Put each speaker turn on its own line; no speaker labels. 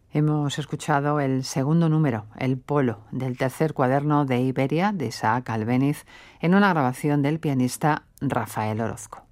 Hemos escuchado el segundo número, El Polo, del tercer cuaderno de Iberia de Isaac Albéniz, en una grabación del pianista Rafael Orozco.